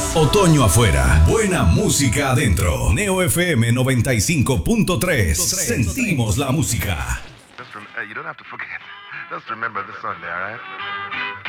Otoño afuera, buena música adentro. Neo FM 95.3. Sentimos la música. You don't have to forget. Just remember this Sunday, all right?